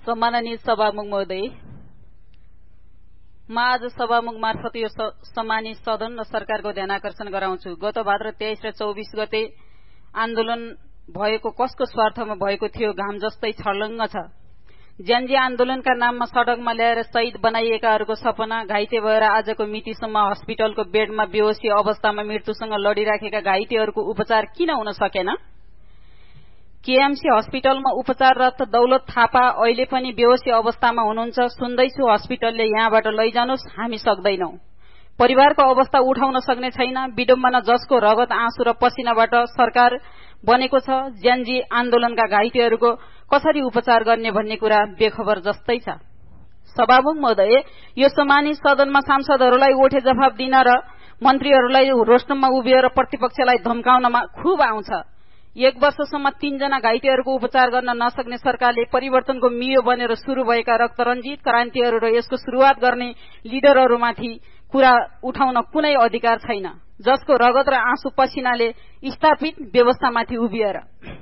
सम्माननीय सभामुख महोदय, म आज सभामुख मार्फत यो सम्मानित सदन र सरकारको ध्यानाकर्षण गराउँछु। गत भाद्र 23 र 24 गते आन्दोलन भएको कसको स्वार्थमा भएको थियो? घाम जस्तै छर्लङ्ग छ। ज्यानजी आन्दोलनका नाममा सडकमा ल्याएर शहीद बनाइएकाहरूको सपना घाइते भएर आजको मितिसम्म हस्पिटलको बेडमा बेहोसी अवस्थामा मृत्युसँग लडिराखेका घाइतेहरूको उपचार किन हुन सकेन? केएमसी हस्पिटलमा उपचाररत दौलत थापा अहिले पनि बेहोसी अवस्थामा हुनुहुन्छ। सुन्दैछु हस्पिटलले यहाँबाट लैजानुस्, हामी सक्दैनौ। परिवारको अवस्था उठाउन सक्ने छैन। विडम्बना जसको रगत आँसु र पसिनाबाट सरकार बनेको छ। ज्यानजी आन्दोलनका घाइतेहरूको कसरी उपचार गर्ने भन्ने कुरा बेखबर जस्तै छ। सभामुख महोदय, यो सम्मानित सदनमा सांसदहरूलाई ओठे जवाफ दिन र मन्त्रीहरूलाई रोस्टममा उभिएर प्रतिपक्षलाई धम्काउनमा खुब आउँछ। 1 वर्षसम्म 3 जना घाइतेहरूको उपचार गर्न नसक्ने सरकारले परिवर्तनको मियो बनेर शुरू भएका रक्तरञ्जित क्रान्तिहरू र यसको शुरूआत गर्ने लिडरहरूमाथि कुरा उठाउन कुनै अधिकार छैन, जसको रगत र आँसु पसिनाले स्थापित व्यवस्थामाथि उभिएर।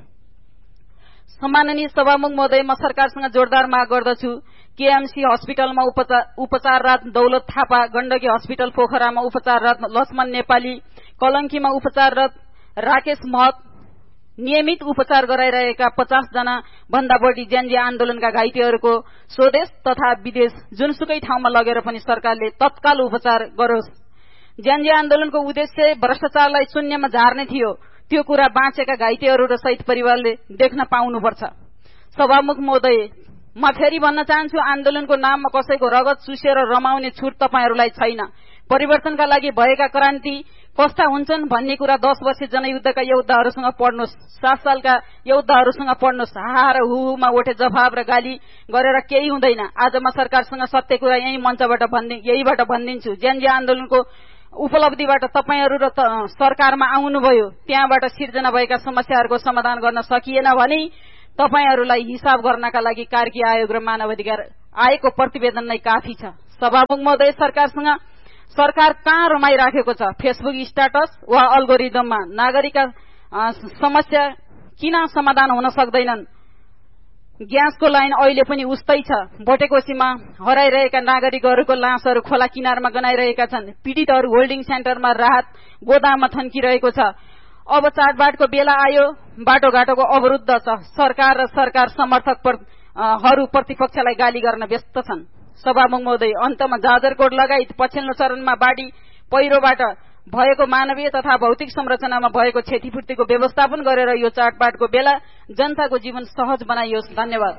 सम्माननीय सभामुख महोदय, म सरकारसँग जोरदार माग गर्दछु। केएमसी हस्पिटलमा उपचाररत दौलत थापा, गण्डकी हस्पिटल पोखरामा उपचाररत लक्ष्मण नेपाली, कलंकीमा उपचाररत राकेश महत, नियमित उपचार गराइरहेका 50 जना भन्दा बढी ज्यानजी आन्दोलनका घाइतेहरूको स्वदेश तथा विदेश जुनसुकै ठाउँमा लगेर पनि सरकारले तत्काल उपचार गरोस्। ज्यानजी आन्दोलनको उद्देश्य भ्रष्टाचारलाई शून्यमा झार्ने थियो। त्यो कुरा बाँचेका घाइतेहरू र शहीद परिवारले देख्न पाउनुपर्छ। सभामुख महोदय, म फेरि भन्न चाहन्छु, आन्दोलनको नाममा कसैको रगत चुसेर रमाउने छुट तपाईहरूलाई छैन। परिवर्तनका लागि भएका क्रान्ति कस्ता हुन्छन् भन्ने कुरा 10 वर्ष जनयुद्धका योद्धाहरूसँग पढ्नुहोस्, 7 सालका योद्धाहरूसँग पढ्नुहोस्। हाहा र हुहुमा ओठे जवाब र गाली गरेर केही हुँदैन। आज म सरकारसँग सत्य कुरा यहीबाट भनिदिन्छु। ज्यानजी आन्दोलनको उपलब्धिबाट तपाईहरू र सरकारमा आउनुभयो, त्यहाँबाट सिर्जना भएका समस्याहरूको समाधान गर्न सकिएन भने तपाईहरूलाई हिसाब गर्नका लागि कार्की आयोग र मानव अधिकार आयोगको प्रतिवेदन नै काफी छ। सभामुख महोदय, सरकार कहाँ रमाइराखेको छ? फेसबुक स्ट्याटस वा अल्गोरिदममा? नागरिकका समस्या किन समाधान हुन सक्दैनन्? ग्यासको लाइन अहिले पनि उस्तै छ। भोटेकोसीमा हराइरहेका नागरिकहरूको लासहरू खोला किनारमा गनाइरहेका छन्। पीडितहरू होल्डिङ सेन्टरमा राहत गोदाममा थन्किरहेको छ। अब चाडबाडको बेला आयो, बाटोघाटोको अवरुद्ध छ। सरकार र सरकार समर्थकहरू प्रतिपक्षलाई गाली गर्न व्यस्त छन्। सभामुख महोदय, अन्तमा जाजरकोट लगायत पछिल्लो चरणमा बाढी पहिरोबाट भएको मानवीय तथा भौतिक संरचनामा भएको क्षतिपूर्तिको व्यवस्थापन गरेर यो चाडबाडको बेला जनताको जीवन सहज बनाइयोस्। धन्यवाद।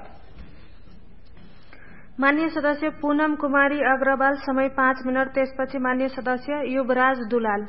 माननीय सदस्य पूनम कुमारी अग्रवाल, समय 5 मिनट। त्यसपछि माननीय सदस्य युवराज दुलाल।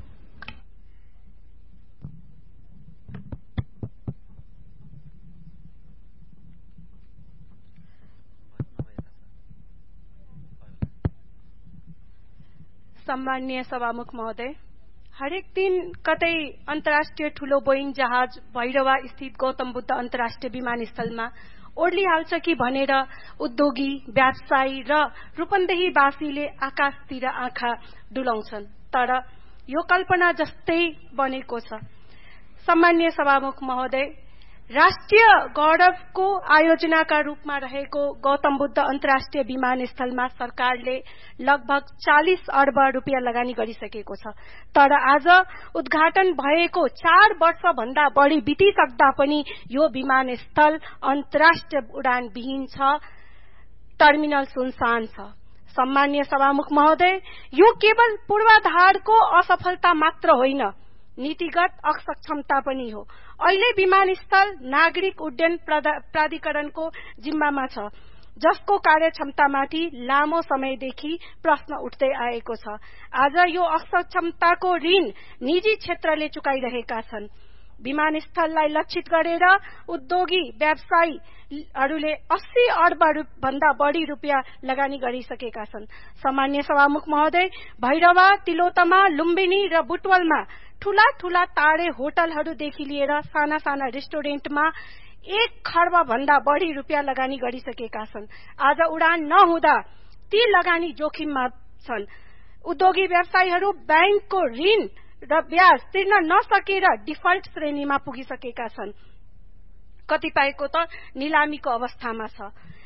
सम्माननीय सभामुख महोदय, हरेक दिन कतै अन्तर्राष्ट्रिय ठूलो बोइङ जहाज भैरवा स्थित गौतम बुद्ध अन्तर्राष्ट्रिय विमानस्थलमा ओर्लिहाल्छ कि भनेर उद्योगी, व्यवसायी र रूपन्देहीवासीले आकाशतिर आँखा डुलाउँछन्, तर यो कल्पना जस्तै बनेको छ। सम्माननीय सभामुख महोदय, राष्ट्रिय गौरवको आयोजनाका रूपमा रहेको गौतम बुद्ध अन्तर्राष्ट्रिय विमानस्थलमा सरकारले लगभग 40 अर्ब रुपियाँ लगानी गरिसकेको छ, तर आज उद्घाटन भएको 4 वर्ष भन्दा बढी बितिसक्दा पनि यो विमानस्थल अन्तर्राष्ट्रिय उडान विहीन छ, टर्मिनल सुनसान छ। सम्माननीय सभामुख महोदय, यो केवल पूर्वाधारको असफलता मात्र होइन, नीतिगत अक्षमता पनि हो। अहिले विमानस्थल नागरिक उड्डयन प्राधिकरणको जिम्मामा छ, जसको कार्यक्षमतामाथि लामो समयदेखि प्रश्न उठ्दै आएको छ। आज यो अक्षमताको ऋण निजी क्षेत्रले चुकाइरहेका छन्। विमानस्थललाई लक्षित गरेर उद्योगी व्यवसायीहरूले 80 अर्ब भन्दा बढी रुपियाँ लगानी गरिसकेका छन्। सामान्य सभामुख महोदय, भैरवा, तिलोत्तमा, लुम्बिनी र बुटवलमा ठूला ठूला तारे होटलहरूदेखि लिएर साना साना रेस्टुरेन्टमा 1 खर्ब भन्दा बढी रुपियाँ लगानी गरिसकेका छन्। आज उडान नहुँदा ती लगानी जोखिममा छन्। उद्योगी व्यवसायीहरू बैंकको ऋण र ब्याज तिर्न नसकेर डिफल्ट श्रेणीमा पुगिसकेका छन्। कतिपयको त निलामीको अवस्थामा छ।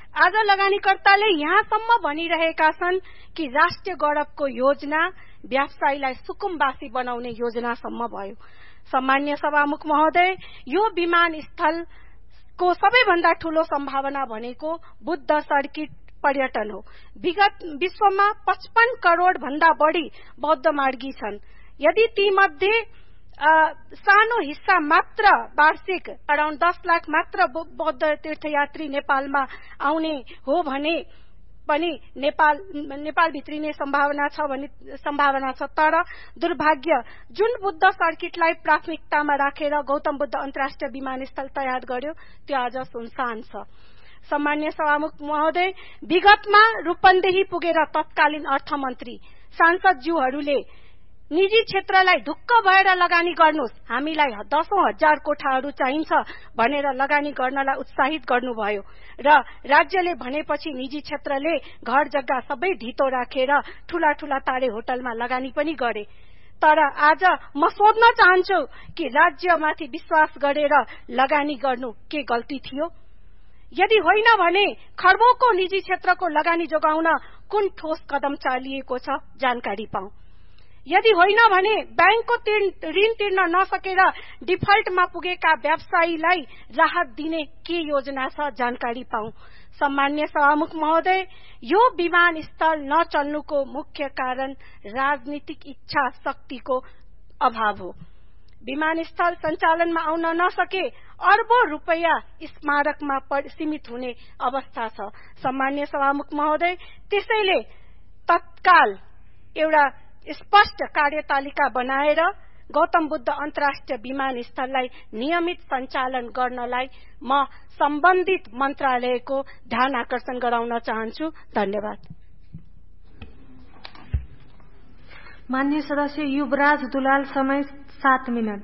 आज लगानीकर्ताले यहाँसम्म भनिरहेका छन् कि राष्ट्रिय गौरवको योजना व्यवसायीलाई सुकुम्बासी बनाउने योजनासम्म भयो। सम्मान्य सभामुख महोदय, यो विमानस्थलको सबैभन्दा ठूलो सम्भावना भनेको बुद्ध सर्किट पर्यटन हो। विश्वमा 55 करोड़ भन्दा बढी बौद्ध मार्गी छन्। यदि ती मध्ये सानो हिस्सा मात्र वार्षिक अराउन्ड 10 लाख मात्र बौद्ध तीर्थयात्री नेपालमा आउने हो भने पनि नेपाल भित्रिने सम्भावना छ। तर दुर्भाग्य, जुन बुद्ध सर्किटलाई प्राथमिकतामा राखेर गौतम बुद्ध अन्तर्राष्ट्रिय विमानस्थल तयार गर्यो त्यो आज सुनसान छ। सम्मान्य सभामुख महोदय, विगतमा रूपन्देही पुगेर तत्कालीन अर्थमन्त्री सांसदज्यूहरूले निजी क्षेत्रलाई ढुक्क भएर लगानी गर्नुहोस्, हामीलाई 10,000 कोठाहरू चाहिन्छ भनेर लगानी गर्नलाई उत्साहित गर्नुभयो र राज्यले भनेपछि निजी क्षेत्रले घर जग्गा सबै ढितो राखेर ठूला ठूला तारे होटलमा लगानी पनि गरे। तर आज म सोध्न चाहन्छु कि राज्यमाथि विश्वास गरेर लगानी गर्नु के गल्ती थियो? यदि होइन भने खर्बौंको निजी क्षेत्रको लगानी जोगाउन कुन ठोस कदम चालिएको छ जानकारी पाऊ। यदि होइन भने बैंकको ऋण तिर्न नसकेर डिफल्टमा पुगेका व्यवसायीलाई राहत दिने के योजना छ जानकारी पाऊ। सम्मान्य सभामुख महोदय, यो विमानस्थल नचल्नुको मुख्य कारण राजनीतिक इच्छा शक्तिको अभाव हो। विमानस्थल सञ्चालनमा आउन नसके अर्बौं रुपैयाँ स्मारकमा सीमित हुने अवस्था छ। सम्मान्य सभामुख महोदय, त्यसैले तत्काल एउटा स्पष्ट कार्यतालिका बनाएर गौतम बुद्ध अन्तर्राष्ट्रिय विमानस्थललाई नियमित सञ्चालन गर्नलाई म सम्बन्धित मन्त्रालयको ध्यान आकर्षण गराउन चाहन्छु। धन्यवाद। मान्य सदस्य युवराज दुलाल, समय 7 मिनट।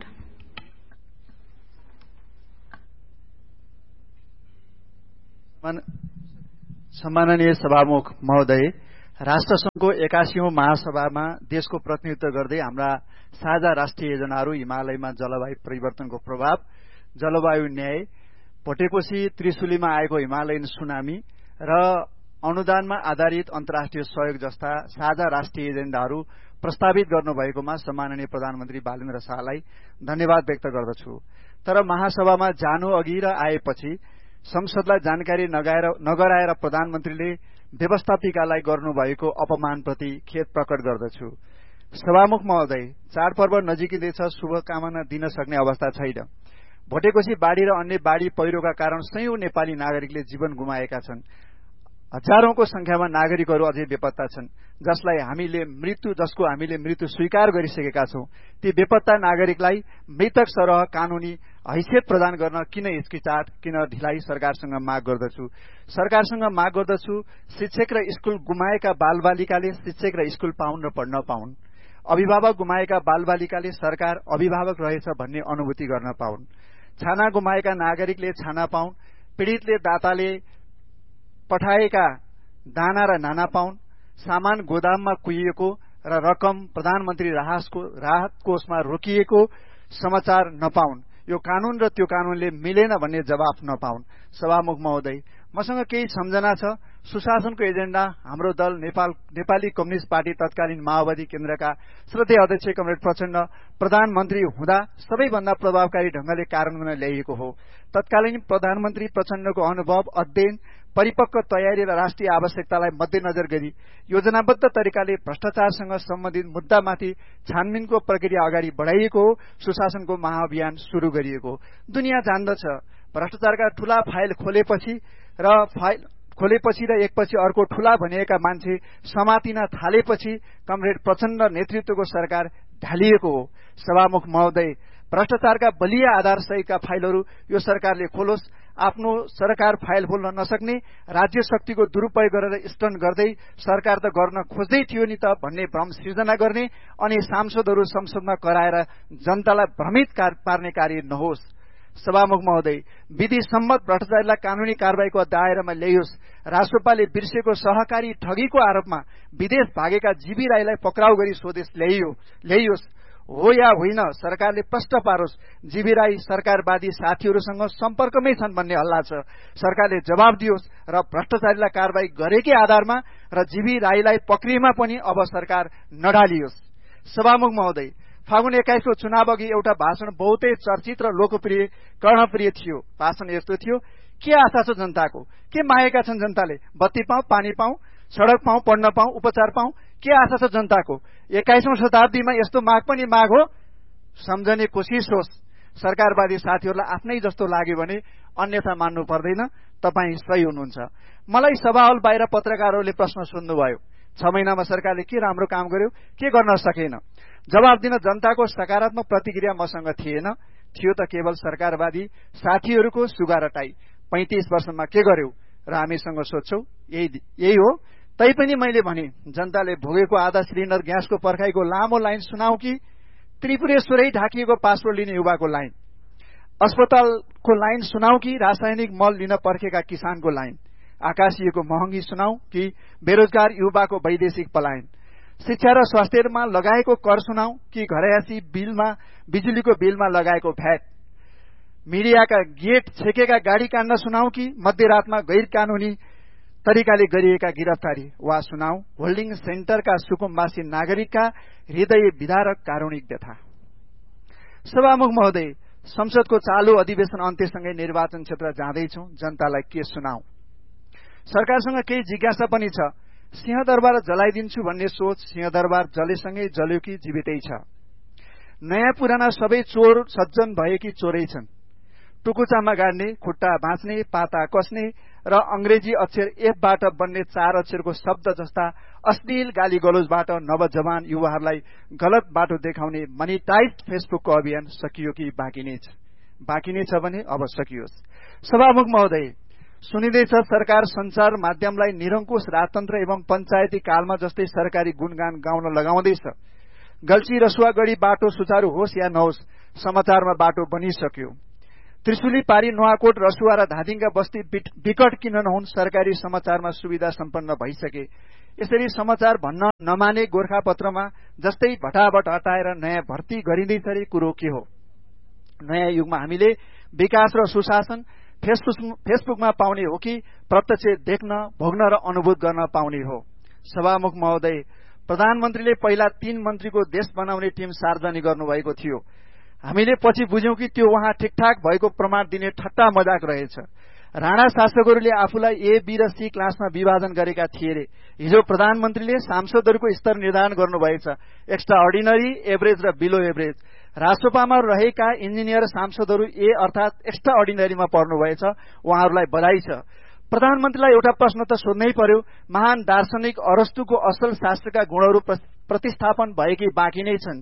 सम्माननीय सभामुख महोदय, राष्ट्रसंघको 81औं महासभामा देशको प्रतिनिधित्व गर्दै हाम्रा साझा राष्ट्रिय योजनाहरू हिमालयमा जलवायु परिवर्तनको प्रभाव, जलवायु न्याय, भोटेकोशी त्रिशुलीमा आएको हिमालयन सुनामी र अनुदानमा आधारित अन्तर्राष्ट्रिय सहयोग जस्ता साझा राष्ट्रिय एजेन्डाहरू प्रस्तावित गर्नुभएकोमा सम्माननीय प्रधानमन्त्री बालेन्द्र शाहलाई धन्यवाद व्यक्त गर्दछु। तर महासभामा जानु अघि र आएपछि संसदलाई जानकारी नगराएर प्रधानमन्त्रीले व्यवस्थापिकालाई गर्नुभएको अपमानप्रति खेद प्रकट गर्दछु। सभामुख महोदय, चाडपर्व नजिकिँदैछ, शुभकामना दिन सक्ने अवस्था छैन। भोटेकोशी बाढ़ी र अन्य बाढ़ी पहिरोका कारण सयौं नेपाली नागरिकले जीवन गुमाएका छन्। हजारौंको संख्यामा नागरिकहरू अझै बेपत्ता छन्, जसको हामीले मृत्यु स्वीकार गरिसकेका छौं। ती बेपत्ता नागरिकलाई मृतक सरह कानूनी हैसियत प्रदान गर्न किन हिचकिचाट, किन ढिलाइ सरकारसँग माग गर्दछु। शिक्षक र स्कूल गुमाएका बालबालिकाले शिक्षक र स्कूल पाउन् र पढ्न पाउन्। अभिभावक गुमाएका बालबालिकाले सरकार अभिभावक रहेछ भन्ने अनुभूति गर्न पाउन्। छाना गुमाएका नागरिकले छाना पाउन्। पीड़ितले दाताले पठाएका दाना र नाना पाउन्। सामान गोदाममा कुहिएको र रकम प्रधानमन्त्री राहत कोषमा रोकिएको समाचार नपाउन्। यो कानून र त्यो कानूनले मिलेन भन्ने जवाफ नपाउन्। सभामुख महोदय, मसँग केही सम्झना छ। सुशासनको एजेन्डा हाम्रो दल नेपाली कम्युनिस्ट पार्टी तत्कालीन माओवादी केन्द्रका श्रद्धेय अध्यक्ष कमरेड प्रचण्ड प्रधानमन्त्री हुँदा सबैभन्दा प्रभावकारी ढंगले कार्यान्वयन ल्याइएको हो। तत्कालीन प्रधानमन्त्री प्रचण्डको अनुभव, अध्ययन, परिपक्व तयारी र राष्ट्रिय आवश्यकतालाई मध्यनजर गरी योजनाबद्ध तरिकाले भ्रष्टाचारसँग सम्बन्धित मुद्दामाथि छानबिनको प्रक्रिया अगाडि बढाइएको हो। सुशासनको महाअभियान शुरू गरिएको हो। दुनियाँ जान्दछ, भ्रष्टाचारका ठूला फाइल खोलेपछि र एकपछि अर्को ठूला भनिएका मान्छे समातिन थालेपछि कमरेड प्रचण्ड नेतृत्वको सरकार ढालिएको हो। सभामुख महोदय, भ्रष्टाचारका बलिया आधार सहितका फाइलहरू यो सरकारले खोलोस्। आफ्नो सरकार फाइल खोल्न नसक्ने, राज्य शक्तिको दुरूपयोग गरेर स्टन गर्दै सरकार त गर्न खोज्दै थियो नि त भन्ने भ्रम सृजना गर्ने अनि सांसदहरू संसदमा कराएर जनतालाई भ्रमित पार्ने कार्य नहोस्। सभामुख महोदय, विधि सम्मत भ्रष्टाचारीलाई कानूनी कारबाहीको दायरामा ल्याइयोस्। राष्ट्रपाले बिर्सेको सहकारी ठगीको आरोपमा विदेश भागेका जीवी राईलाई पक्राउ गरी स्वदेश ल्याइयोस्। हो या होइन सरकारले प्रष्ट पारोस्। जीवी राई सरकारवादी साथीहरूसँग सम्पर्कमै छन् भन्ने हल्ला छ। सरकारले जवाब दियोस् र भ्रष्टाचारीलाई कारबाही गरेकै आधारमा र जीवी राईलाई पक्रिएमा पनि अब सरकार नढालियोस्। सभामुख महोदय, फागुन 21 को चुनाव अघि एउटा भाषण बहुतै चर्चित र लोकप्रिय कर्णप्रिय थियो। भाषण यस्तो थियो, के आशा छ जनताको, के मागेका छन् जनताले, बत्ती पाऊँ, पानी पाऊँ, सडक पाऊँ, पढ्न पाऊँ, उपचार पाऊँ, के आशा छ जनताको। 21औं शताब्दीमा यस्तो माग पनि माग हो, सम्झने कोसिस होस्। सरकारवादी साथीहरूलाई आफ्नै जस्तो लाग्यो भने अन्यथा मान्नु पर्दैन, तपाईँ सही हुनुहुन्छ। मलाई सभा हल बाहिर पत्रकारहरूले प्रश्न सोध्नुभयो, 6 महिनामा सरकारले के राम्रो काम गर्यो, के गर्न सकेन। जवाब दिन जनताको सकारात्मक प्रतिक्रिया मसँग थिएन, थियो त केवल सरकारवादी साथीहरूको सुगा र टाई। 35 वर्षमा के गर्यो र हामीसँग सोध्छौ, यही हो। तैपनि मैले भने जनताले भोगेको आधा सिलिन्डर ग्यासको पर्खाइको लामो लाइन सुनाऊ कि त्रिपुरेश्वरै ढाकिएको पासपोर्ट लिने युवाको लाइन, अस्पतालको लाइन सुनाऊ कि रासायनिक मल लिन पर्खेका किसानको लाइन, आकाशिएको महँगी सुनाऊ कि बेरोजगार युवाको वैदेशिक पलायन, शिक्षा र स्वास्थ्यमा लगाएको कर सुनाऊ कि घरयासी बिलमा बिजुलीको बिलमा लगाएको भ्याट, मिडियाका गेट छेकेका गाडी काट्न सुनाऊ कि मध्यरातमा गैर कानूनी तरिकाले गरिएका गिरफ्तारी वा सुनाऊ होल्डिङ सेन्टरका सुकुम्बासी नागरिकका हृदय विदारक कारुणिक व्यथा। सभामुख महोदय, संसदको चालू अधिवेशन अन्त्यसँगै निर्वाचन क्षेत्र जाँदैछौं, जनतालाई के सुनाऊ। सरकारसँग केही जिज्ञासा पनि छ। सिंहदरबार जलाइदिन्छु भन्ने सोच सिंहदरबार जलेसँगै जल्यो कि जीवितै छ। नयाँ पुराना सबै चोर सज्जन भए कि चोरै छन्। टुकुचामा गाड्ने, खुट्टा भाँच्ने, पाता कस्ने र अंग्रेजी अक्षर एफबाट बन्ने 4 अक्षरको शब्द जस्ता अश्लील गाली गलौजबाट नवजवान युवाहरूलाई गलत बाटो देखाउने मनिटाइज्ड फेसबुकको अभियान सकियो कि बाँकी नै छ? बाँकी नै छ भने अब सकियोस्। सभामुख महोदय, सुनिँदैछ सरकार संचार माध्यमलाई निरङ्कुश राजतन्त्र एवं पञ्चायती कालमा जस्तै सरकारी गुणगान गाउन लगाउँदैछ। गल्ची रसुवागढी बाटो सुचारू होस् या नहोस्, समाचारमा बाटो बनिसक्यो। त्रिशुली पारी नुवाकोट रसुवा र धादिङका बस्ती विकट किन नहुन्, सरकारी समाचारमा सुविधा सम्पन्न भइसके। यसरी समाचार भन्न नमाने गोरखापत्रमा जस्तै भटाभट हटाएर नयाँ भर्ती गरिँदैछ रे कुरो के हो? नयाँ युगमा हामीले विकास र सुशासन फेसबुकमा पाउने हो कि प्रत्यक्ष देख्न, भोग्न र अनुभूत गर्न पाउने हो? सभामुख महोदय, प्रधानमन्त्रीले पहिला 3 मन्त्रीको देश बनाउने टिम सार्वजनिक गर्नुभएको थियो। हामीले पछि बुझ्यौं कि त्यो वहाँ ठिकठाक भएको प्रमाण दिने ठट्टा मजाक रहेछ। राणा शासकहरूले आफूलाई ए, बी र सी क्लासमा विभाजन गरेका थिए रे। हिजो प्रधानमन्त्रीले सांसदहरूको स्तर निर्धारण गर्नुभएछ, एक्स्ट्रा अर्डिनरी, एभरेज र बिलो एभरेज। राष्ट्रसभामा रहेका इन्जिनियर सांसदहरू ए अर्थात एक्स्ट्रा अर्डिनरीमा पर्नुभएछ, उहाँहरूलाई बधाई छ। प्रधानमन्त्रीलाई एउटा प्रश्न त सोध्नै पर्यो, महान दार्शनिक अरस्तुको असल शास्त्रका गुणहरू प्रतिस्थापन भए कि बाँकी नै छन्?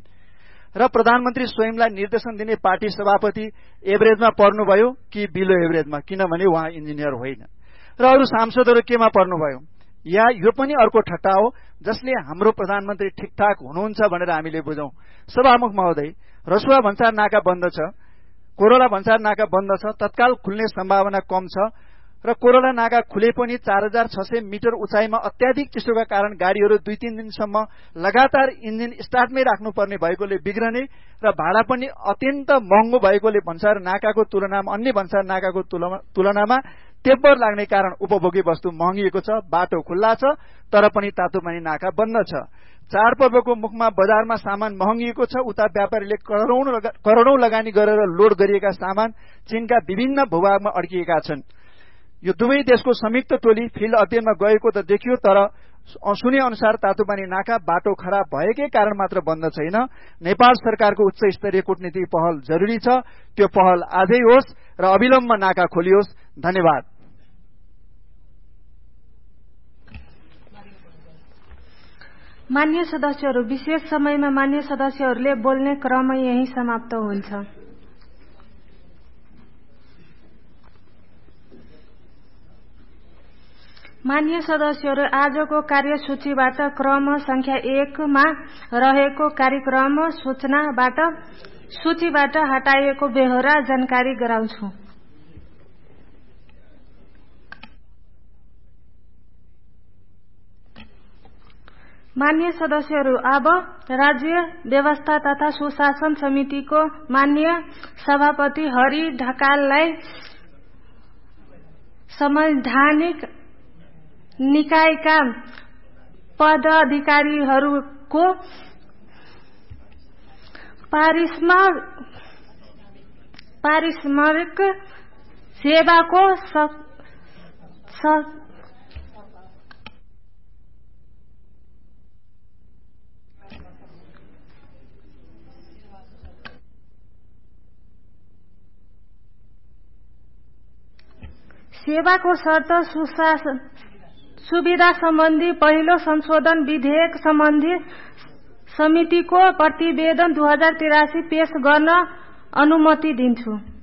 र प्रधानमन्त्री स्वयंलाई निर्देशन दिने पार्टी सभापति एभरेजमा पर्नुभयो कि बिलो एभरेजमा, किनभने उहाँ इन्जिनियर होइन? र अरू सांसदहरू केमा पर्नुभयो? या यो पनि अर्को ठट्टा हो जसले हाम्रो प्रधानमन्त्री ठिकठाक हुनुहुन्छ भनेर हामीले बुझौं। सभामुख महोदय, रसुवा भन्सार नाका बन्द छ, कोरोला भन्सार नाका बन्द छ, तत्काल खुल्ने सम्भावना कम छ र कोरोला नाका खुले पनि 4600 मिटर उचाइमा अत्याधिक चिसोका कारण गाडीहरू 2-3 दिनसम्म लगातार इन्जिन स्टार्टमै राख्नुपर्ने भएकोले बिग्रने र भाडा पनि अत्यन्त महँगो भएकोले भन्सार नाकाको तुलनामा अन्य भन्सार नाकाको तुलनामा तेब्बर लाग्ने कारण उपभोग्य वस्तु महँगिएको छ। बाटो खुल्ला छ तर पनि तातोपानी नाका बन्द छ। चाडपर्वको मुखमा बजारमा सामान महँगिएको छ, उता व्यापारीले करोडौं लगानी गरेर लोड गरिएका सामान चीनका विभिन्न भूभागमा अड्किएका छन्। यो दुवै देशको संयुक्त टोली फिल्ड अध्ययनमा गएको त देखियो, तर सुने अनुसार तातोपानी नाका बाटो खराब भएकै कारण मात्र बन्द छैन। नेपाल सरकारको उच्च स्तरीय कूटनीतिक पहल जरुरी छ। त्यो पहल आजै होस् र अविलम्ब नाका खोलियोस्। धन्यवाद। मान्य सदस्यहरू, विशेष समयमा मान्य सदस्यहरूले बोल्ने क्रम यही समाप्त हुन्छ। मान्य सदस्यहरू, आजको कार्यसूचीबाट क्रम संख्या 1 मा रहेको कार्यक्रम सूचीबाट हटाइएको बेहोरा जानकारी गराउँछु। मान्य सदस्यहरू, अब राज्य व्यवस्था तथा सुशासन समितिको मान्य सभापति हरि ढकाललाई संवैधानिक निकायका पदाधिकारीहरूको पारिश्रमिक सेवाको सेवाको शर्त सुविधा सम्बन्धी पहिलो संशोधन विधेयक सम्बन्धी समितिको प्रतिवेदन 2083 पेश गर्न अनुमति दिन्छु।